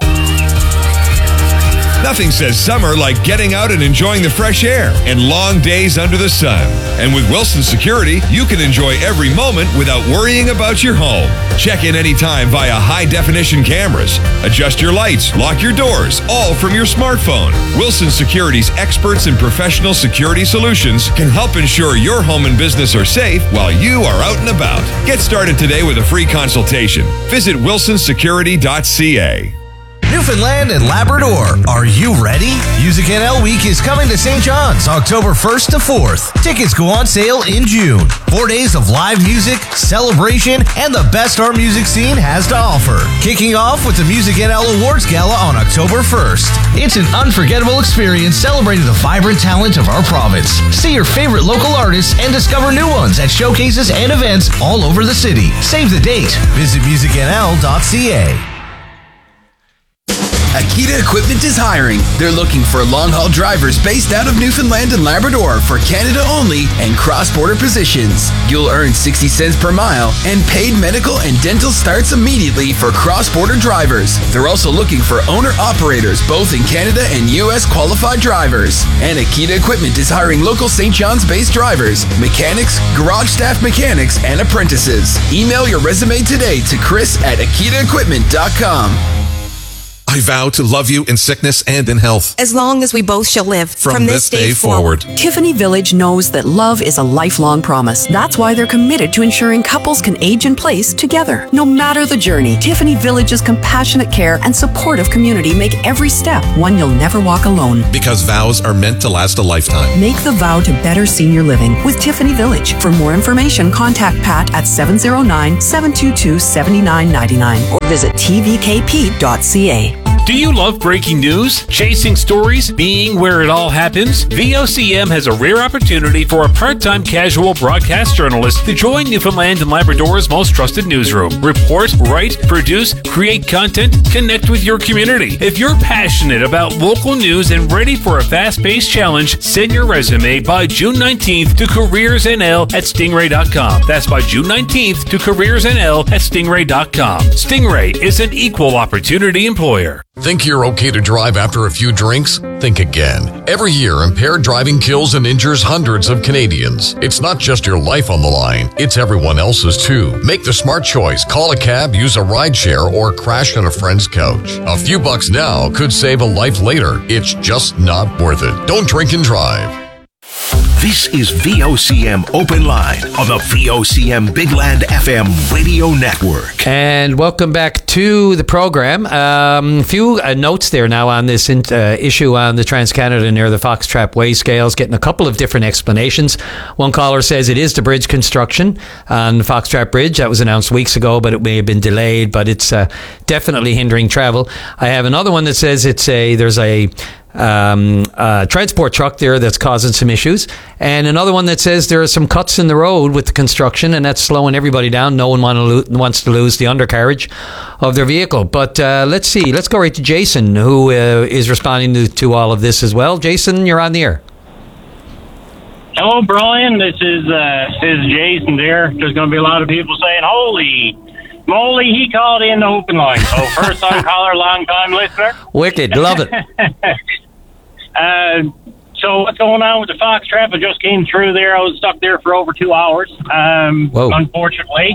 Nothing says summer like getting out and enjoying the fresh air and long days under the sun. And with Wilson Security, you can enjoy every moment without worrying about your home. Check in anytime via high-definition cameras. Adjust your lights, lock your doors, all from your smartphone. Wilson Security's experts in professional security solutions can help ensure your home and business are safe while you are out and about. Get started today with a free consultation. Visit wilsonsecurity.ca. Newfoundland and Labrador, are you ready? Music NL Week is coming to St. John's October 1st to 4th. Tickets go on sale in June. 4 days of live music, celebration, and the best our music scene has to offer. Kicking off with the Music NL Awards Gala on October 1st. It's an unforgettable experience celebrating the vibrant talent of our province. See your favorite local artists and discover new ones at showcases and events all over the city. Save the date. Visit musicnl.ca. Akita Equipment is hiring. They're looking for long-haul drivers based out of Newfoundland and Labrador for Canada only and cross-border positions. You'll earn 60 cents per mile, and paid medical and dental starts immediately for cross-border drivers. They're also looking for owner-operators, both in Canada and U.S. qualified drivers. And Akita Equipment is hiring local St. John's-based drivers, mechanics, garage staff mechanics, and apprentices. Email your resume today to chris@akitaequipment.com. I vow to love you in sickness and in health. As long as we both shall live. From this day forward. Tiffany Village knows that love is a lifelong promise. That's why they're committed to ensuring couples can age in place together. No matter the journey, Tiffany Village's compassionate care and supportive community make every step one you'll never walk alone. Because vows are meant to last a lifetime. Make the vow to better senior living with Tiffany Village. For more information, contact Pat at 709-722-7999 or visit tvkp.ca. Do you love breaking news, chasing stories, being where it all happens? VOCM has a rare opportunity for a part-time casual broadcast journalist to join Newfoundland and Labrador's most trusted newsroom. Report, write, produce, create content, connect with your community. If you're passionate about local news and ready for a fast-paced challenge, send your resume by June 19th to careersnl@stingray.com. That's by June 19th to careersnl@stingray.com. Stingray is an equal opportunity employer. Think you're okay to drive after a few drinks? Think again. Every year, impaired driving kills and injures hundreds of Canadians. It's not just your life on the line, it's everyone else's too. Make the smart choice. Call a cab, use a rideshare, or crash on a friend's couch. A few bucks now could save a life later. It's just not worth it. Don't drink and drive. This is VOCM Open Line on the VOCM Big Land FM radio network. And welcome back to the program. A few notes there now on this issue on the Trans-Canada near the Fox Trap Way scales, getting a couple of different explanations. One caller says it is the bridge construction on the Fox Trap Bridge. That was announced weeks ago, but it may have been delayed, but it's definitely hindering travel. I have another one that says there's a transport truck there that's causing some issues, and another one that says there are some cuts in the road with the construction, and that's slowing everybody down. No one wants to lose the undercarriage of their vehicle. But let's see. Let's go right to Jason, who is responding to all of this as well. Jason, you're on the air. Hello, Brian. This is Jason there. There's going to be a lot of people saying, holy moly, he called in the open line. So first time caller, long time listener. Wicked. Love it. So what's going on with the Fox Trap? I just came through there. I was stuck there for over 2 hours, unfortunately.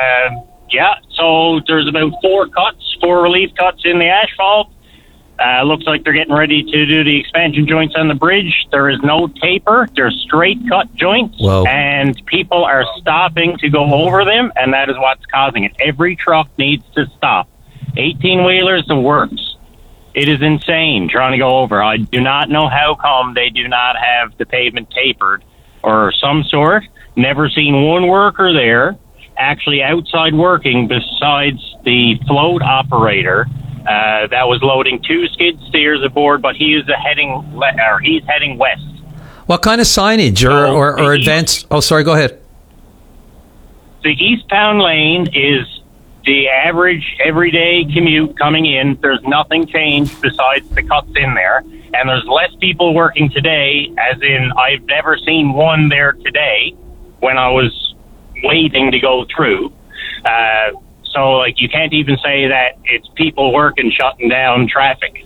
So there's about 4 relief cuts in the asphalt. Looks like they're getting ready to do the expansion joints on the bridge. There is no taper. There's straight cut joints. Whoa. And people are stopping to go over them, and that is what's causing it. Every truck needs to stop. 18-wheelers, the works. It is insane trying to go over. I do not know how come they do not have the pavement tapered or some sort. Never seen one worker there actually outside working besides the float operator that was loading 2 skid steers aboard, but he's heading west. What kind of signage or advanced? Oh, sorry, go ahead. The eastbound lane is the average everyday commute coming in. There's nothing changed besides the cuts in there. And there's less people working today, as in I've never seen one there today when I was waiting to go through. So, you can't even say that it's people working shutting down traffic.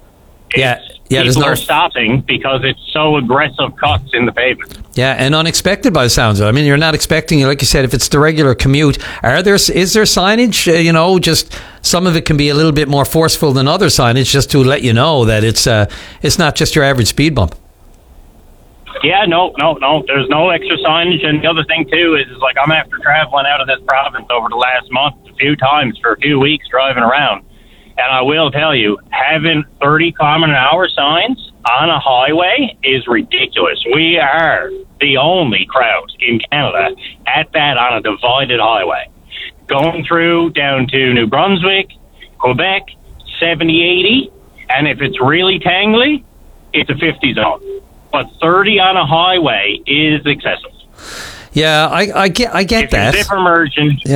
People are stopping because it's so aggressive cuts in the pavement. Yeah, and unexpected by the sounds of it. I mean, you're not expecting, like you said, if it's the regular commute, is there signage? Just some of it can be a little bit more forceful than other signage, just to let you know that it's not just your average speed bump. Yeah, no. There's no extra signage. And the other thing, too, is I'm after traveling out of this province over the last month a few times for a few weeks driving around. And I will tell you, having 30 km/h signs on a highway is ridiculous. We are the only crowd in Canada at that on a divided highway. Going through down to New Brunswick, Quebec, 70, 80, and if it's really tangly, it's a 50 zone. But 30 on a highway is excessive. Yeah, I get that. If you're zipper merging, yeah.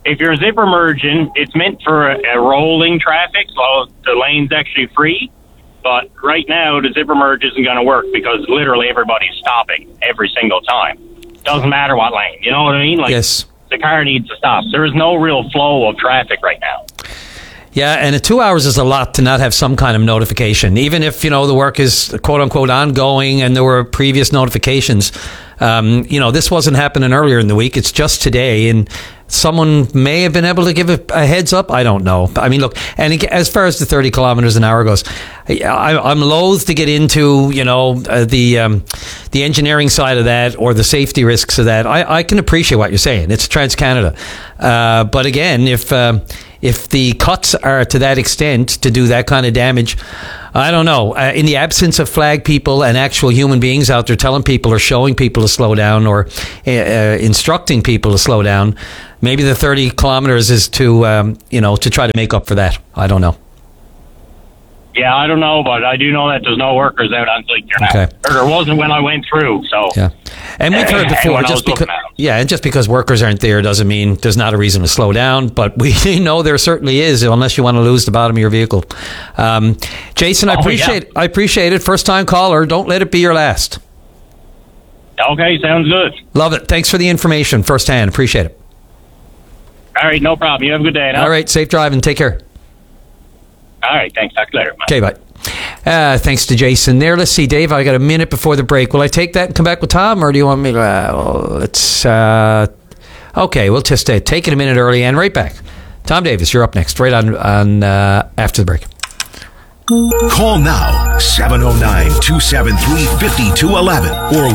if you're zipper merging, it's meant for a rolling traffic, so the lane's actually free. But right now, the zipper merge isn't going to work because literally everybody's stopping every single time. Doesn't matter what lane. You know what I mean? Like, yes. The car needs to stop. There is no real flow of traffic right now. Yeah, and 2 hours is a lot to not have some kind of notification. Even if, the work is quote-unquote ongoing and there were previous notifications, this wasn't happening earlier in the week. It's just today, and someone may have been able to give a heads up. I don't know. I mean, look, and as far as the 30 kilometers an hour goes, I'm loath to get into, the engineering side of that or the safety risks of that. I can appreciate what you're saying. It's Trans-Canada. But again, if the cuts are to that extent to do that kind of damage, I don't know. In the absence of flag people and actual human beings out there telling people or showing people to slow down or instructing people to slow down, maybe the 30 kilometers is to try to make up for that. I don't know. Yeah, I don't know, but I do know that there's no workers out on St. John. Okay. Or there wasn't when I went through, so. Yeah. And we've heard before, just because workers aren't there doesn't mean there's not a reason to slow down, but we know there certainly is, unless you want to lose the bottom of your vehicle. Jason, I appreciate it. First time caller. Don't let it be your last. Okay, sounds good. Love it. Thanks for the information firsthand. Appreciate it. All right, no problem. You have a good day now. All right, safe driving. Take care. All right, thanks. Talk to you later. Okay, bye. Thanks to Jason there. Let's see, Dave, I got a minute before the break. Will I take that and come back with Tom, or do you want me to... okay, we'll just take it a minute early and right back. Tom Davis, you're up next, right on after the break. Call now, 709-273-5211 or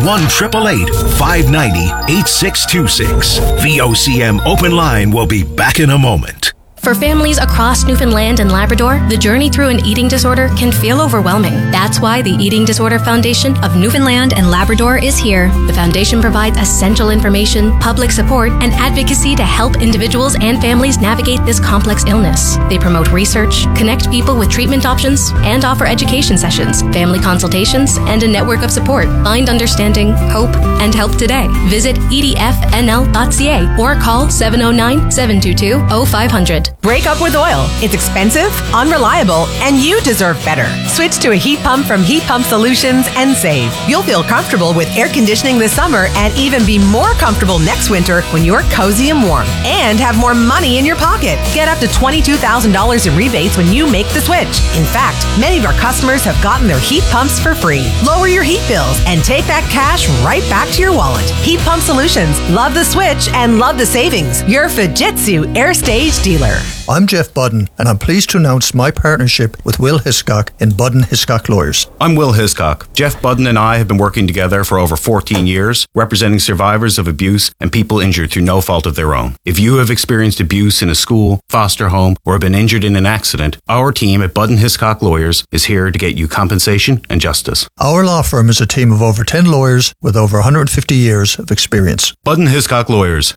1-888-590-8626. VOCM Open Line will be back in a moment. For families across Newfoundland and Labrador, the journey through an eating disorder can feel overwhelming. That's why the Eating Disorder Foundation of Newfoundland and Labrador is here. The foundation provides essential information, public support, and advocacy to help individuals and families navigate this complex illness. They promote research, connect people with treatment options, and offer education sessions, family consultations, and a network of support. Find understanding, hope, and help today. Visit edfnl.ca or call 709-722-0500. Break up with oil. It's expensive, unreliable, and you deserve better. Switch to a heat pump from Heat Pump Solutions and save. You'll feel comfortable with air conditioning this summer and even be more comfortable next winter when you're cozy and warm. And have more money in your pocket. Get up to $22,000 in rebates when you make the switch. In fact, many of our customers have gotten their heat pumps for free. Lower your heat bills and take that cash right back to your wallet. Heat Pump Solutions. Love the switch and love the savings. Your Fujitsu Air Stage dealer. I'm Jeff Budden, and I'm pleased to announce my partnership with Will Hiscock in Budden Hiscock Lawyers. I'm Will Hiscock. Jeff Budden and I have been working together for over 14 years, representing survivors of abuse and people injured through no fault of their own. If you have experienced abuse in a school, foster home, or have been injured in an accident, our team at Budden Hiscock Lawyers is here to get you compensation and justice. Our law firm is a team of over 10 lawyers with over 150 years of experience. Budden Hiscock Lawyers,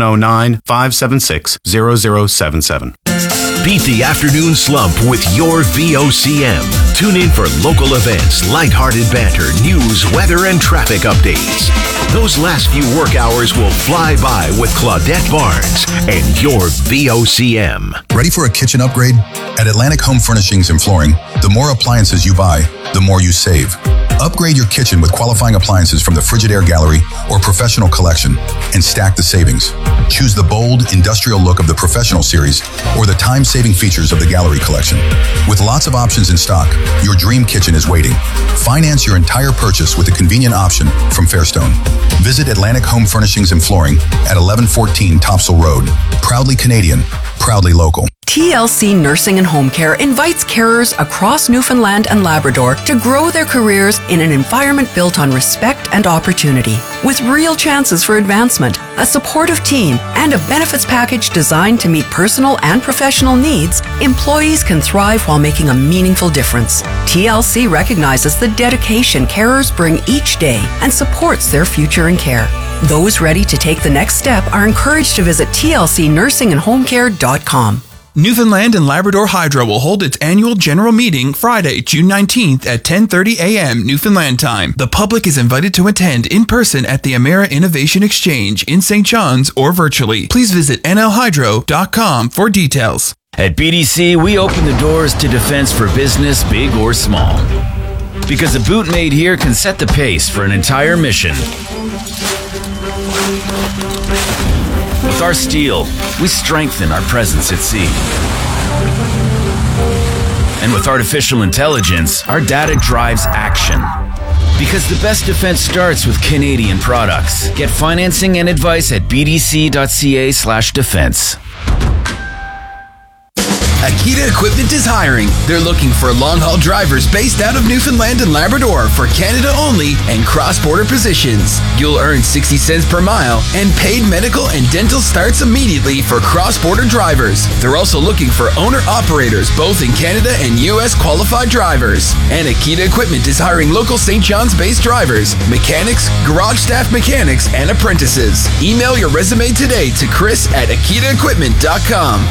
709-576-0077. Beat the afternoon slump with your VOCM. Tune in for local events, lighthearted banter, news, weather, and traffic updates. Those last few work hours will fly by with Claudette Barnes and your VOCM. Ready for a kitchen upgrade? At Atlantic Home Furnishings and Flooring, the more appliances you buy, the more you save. Upgrade your kitchen with qualifying appliances from the Frigidaire Gallery or Professional Collection and stack the savings. Choose the bold, industrial look of the Professional Series or the time-saving features of the Gallery Collection. With lots of options in stock, your dream kitchen is waiting. Finance your entire purchase with a convenient option from Fairstone. Visit Atlantic Home Furnishings and Flooring at 1114 Topsail Road. Proudly Canadian, proudly local. TLC Nursing and Home Care invites carers across Newfoundland and Labrador to grow their careers in an environment built on respect and opportunity. With real chances for advancement, a supportive team, and a benefits package designed to meet personal and professional needs, employees can thrive while making a meaningful difference. TLC recognizes the dedication carers bring each day and supports their future in care. Those ready to take the next step are encouraged to visit tlcnursingandhomecare.com. Newfoundland and Labrador Hydro will hold its annual general meeting Friday, June 19th at 10:30 a.m. Newfoundland time. The public is invited to attend in person at the Emera Innovation Exchange in St. John's or virtually. Please visit nlhydro.com for details. At BDC, we open the doors to defense for business, big or small. Because a boot made here can set the pace for an entire mission. With our steel, we strengthen our presence at sea. And with artificial intelligence, our data drives action. Because the best defense starts with Canadian products. Get financing and advice at bdc.ca/defense. Akita Equipment is hiring. They're looking for long-haul drivers based out of Newfoundland and Labrador for Canada only and cross-border positions. You'll earn 60 cents per mile and paid medical and dental starts immediately for cross-border drivers. They're also looking for owner-operators both in Canada and U.S. qualified drivers. And Akita Equipment is hiring local St. John's-based drivers, mechanics, garage staff mechanics, and apprentices. Email your resume today to chris@akitaequipment.com.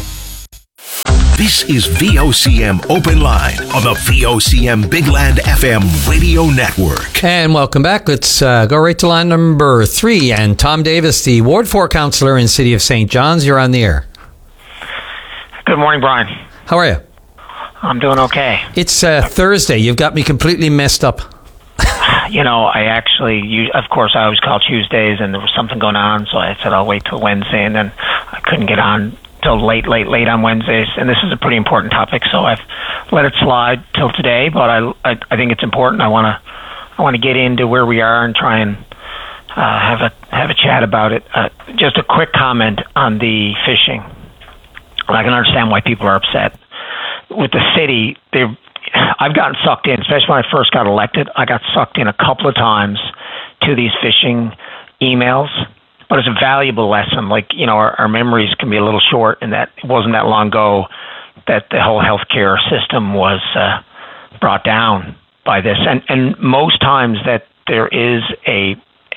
This is VOCM Open Line on the VOCM Big Land FM radio network. And welcome back. Let's go right to line number 3. And Tom Davis, the Ward 4 councillor in City of St. John's, you're on the air. Good morning, Brian. How are you? I'm doing okay. It's Thursday. You've got me completely messed up. You know, I always call Tuesdays, and there was something going on, so I said I'll wait till Wednesday, and then I couldn't get on till late on Wednesdays, and this is a pretty important topic, so I've let it slide till today. But I think it's important. I want to get into where we are and try and have a chat about it. Just a quick comment on the fishing. I can understand why people are upset with the city. I've gotten sucked in, especially when I first got elected. I got sucked in a couple of times to these fishing emails. But it's a valuable lesson. Like, you know, our memories can be a little short, and that it wasn't that long ago that the whole healthcare system was brought down by this. And most times that there is a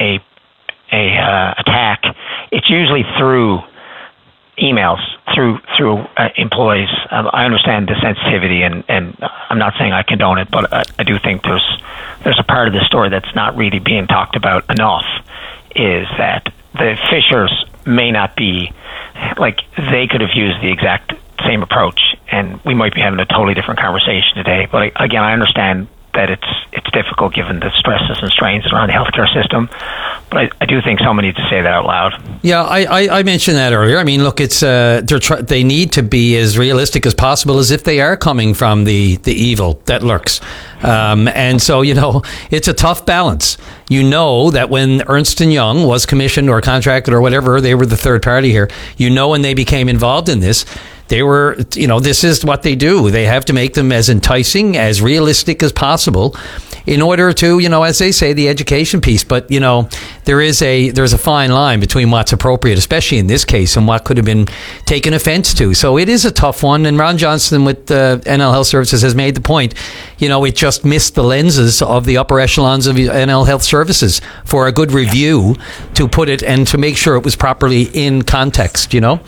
attack, it's usually through emails, through employees. I understand the sensitivity, and I'm not saying I condone it, but I do think there's a part of the story that's not really being talked about enough, is that the fishers may not be, like, they could have used the exact same approach, and we might be having a totally different conversation today. But again, I understand that it's difficult given the stresses and strains around the healthcare system. But I do think someone needs to say that out loud. Yeah, I mentioned that earlier. I mean, look, it's they need to be as realistic as possible, as if they are coming from the evil that lurks. And so, you know, it's a tough balance. You know that when Ernst & Young was commissioned or contracted or whatever, they were the third party here. You know, when they became involved in this, they were, you know, this is what they do. They have to make them as enticing, as realistic as possible in order to, you know, as they say, the education piece. But, you know, there's a fine line between what's appropriate, especially in this case, and what could have been taken offense to. So it is a tough one. And Ron Johnson with NL Health Services has made the point, you know, it just missed the lenses of the upper echelons of NL Health Services for a good review to put it and to make sure it was properly in context, you know.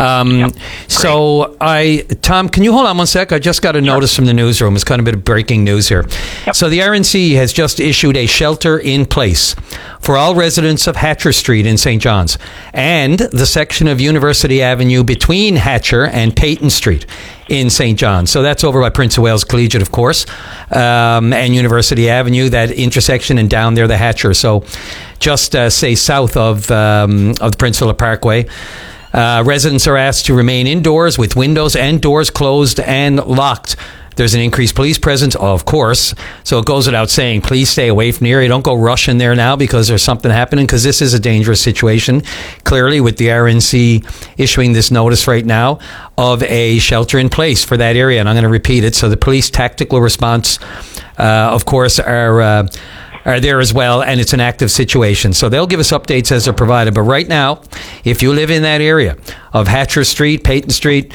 So Tom, can you hold on one sec? I just got a notice from the newsroom. It's kind of a bit of breaking news here. Yep. So the RNC has just issued a shelter in place for all residents of Hatcher Street in St. John's and the section of University Avenue between Hatcher and Peyton Street in St. John's. So that's over by Prince of Wales Collegiate, of course, and University Avenue, that intersection, and down there the Hatcher. So just say south of the Prince Philip Parkway. Residents are asked to remain indoors with windows and doors closed and locked. There's an increased police presence, of course, so it goes without saying, please stay away from the area. Don't go rushing there now because there's something happening, because this is a dangerous situation, clearly, with the RNC issuing this notice right now of a shelter in place for that area. And I'm going to repeat it. So the police tactical response, of course, are there as well, and it's an active situation. So they'll give us updates as they're provided. But right now, if you live in that area of Hatcher Street, Patton Street,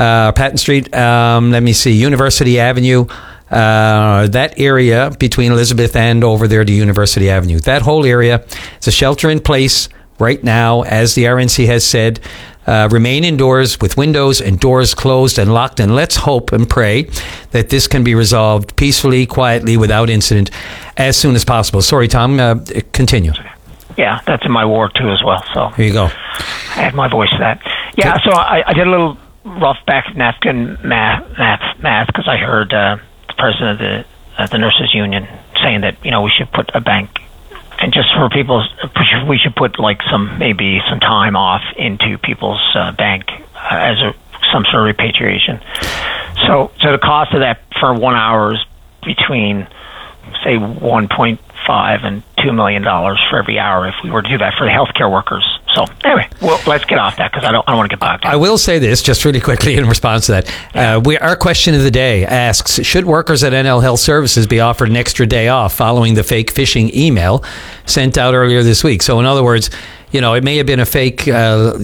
University Avenue, that area between Elizabeth and over there to University Avenue, that whole area, it's a shelter in place right now, as the RNC has said. remain indoors with windows and doors closed and locked. And let's hope and pray that this can be resolved peacefully, quietly, without incident as soon as possible. Sorry, Tom, continue. Yeah, that's in my ward too as well. So here you go. I had my voice to that. Yeah, so I did a little rough back napkin math because I heard the president of the nurses union saying that we should put a bank, and just for people, we should put like maybe some time off into people's bank as some sort of repatriation. So the cost of that for 1 hour is between say $1.5 and $2 million for every hour if we were to do that for the healthcare workers. So anyway, well, let's get off that because I don't want to get bogged down. I will say this just really quickly in response to that. Our question of the day asks, should workers at NL Health Services be offered an extra day off following the fake phishing email sent out earlier this week? So in other words, it may have been a fake, a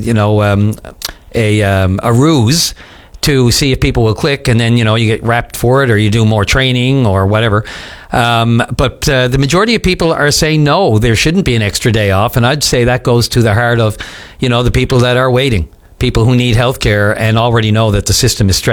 ruse to see if people will click, and then, you get wrapped for it, or you do more training or whatever. But the majority of people are saying no, there shouldn't be an extra day off. And I'd say that goes to the heart of, the people that are waiting, people who need health care and already know that the system is stretched